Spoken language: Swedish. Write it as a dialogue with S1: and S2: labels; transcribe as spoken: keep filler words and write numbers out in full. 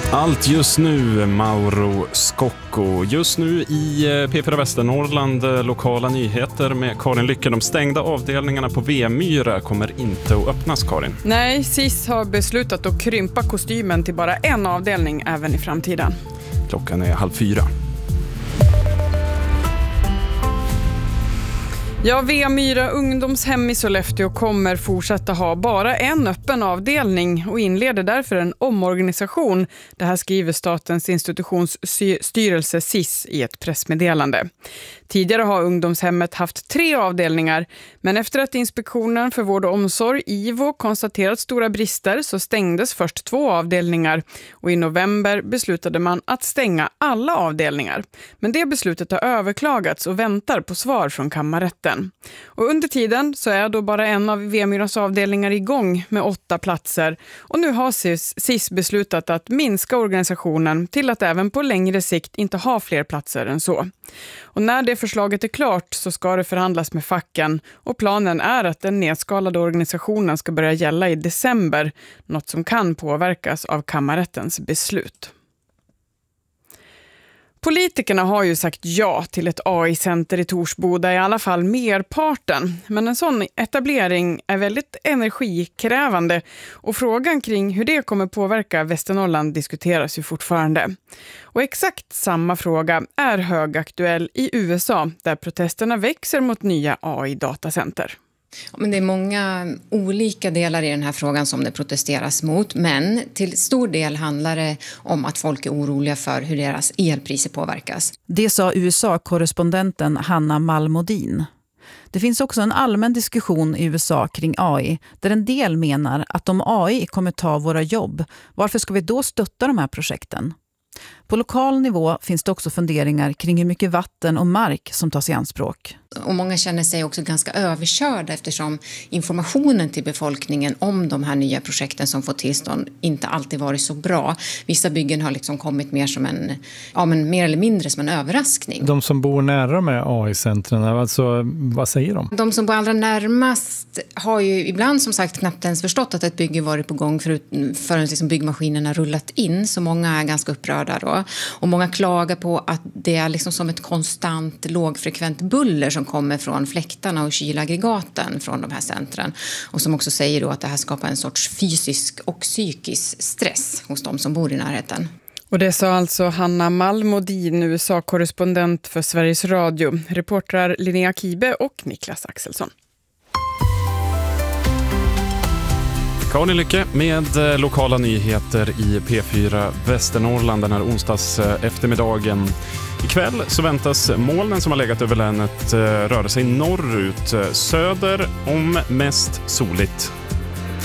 S1: Allt just nu, Mauro Scocco. Just nu i P fyra Västernorrland, lokala nyheter med Karin Lycke. De stängda avdelningarna på V-myra kommer inte att öppnas, Karin.
S2: Nej, S I S har beslutat att krympa kostymen till bara en avdelning även i framtiden.
S1: Klockan är halv fyra.
S2: Ja, V-myra ungdomshem i Sollefteå kommer fortsätta ha bara en öppen avdelning och inleder därför en omorganisation. Det här skriver Statens institutionsstyrelse S I S i ett pressmeddelande. Tidigare har ungdomshemmet haft tre avdelningar, men efter att Inspektionen för vård och omsorg, I V O, konstaterat stora brister så stängdes först två avdelningar och i november beslutade man att stänga alla avdelningar. Men det beslutet har överklagats och väntar på svar från kammarrätten. Och under tiden så är då bara en av V-myras avdelningar igång med åtta platser och nu har S I S beslutat att minska organisationen till att även på längre sikt inte ha fler platser än så. Och när det förslaget är klart så ska det förhandlas med facken och planen är att den nedskalade organisationen ska börja gälla i december, något som kan påverkas av kammarrättens beslut. Politikerna har ju sagt ja till ett A I-center i Torsboda, i alla fall merparten. Men en sån etablering är väldigt energikrävande och frågan kring hur det kommer påverka Västernorrland diskuteras ju fortfarande. Och exakt samma fråga är högaktuell i U S A där protesterna växer mot nya A I-datacenter.
S3: Men det är många olika delar i den här frågan som det protesteras mot, men till stor del handlar det om att folk är oroliga för hur deras elpriser påverkas.
S4: Det sa U S A-korrespondenten Hanna Malmodin. Det finns också en allmän diskussion i U S A kring A I där en del menar att om A I kommer ta våra jobb, varför ska vi då stötta de här projekten? På lokal nivå finns det också funderingar kring hur mycket vatten och mark som tas i anspråk.
S3: Och många känner sig också ganska överkörda eftersom informationen till befolkningen om de här nya projekten som får tillstånd inte alltid varit så bra. Vissa byggen har liksom kommit mer som en, ja men mer eller mindre som en överraskning.
S5: De som bor nära de här A I-centren, alltså vad säger de?
S3: De som bor allra närmast har ju ibland som sagt knappt ens förstått att ett bygge varit på gång förrän för liksom byggmaskinerna rullat in. Så många är ganska upprörda då. Och många klagar på att det är liksom som ett konstant lågfrekvent buller som kommer från fläktarna och kylaggregaten från de här centren. Och som också säger då att det här skapar en sorts fysisk och psykisk stress hos de som bor i närheten.
S2: Och det sa alltså Hanna Malmodin, U S A-korrespondent för Sveriges Radio. Reportrar Linnea Kibe och Niklas Axelsson.
S1: Karin Lycke med lokala nyheter i P fyra Västernorrland den här onsdags eftermiddagen. Ikväll så väntas molnen som har legat över länet röra sig norrut, söder om mest soligt.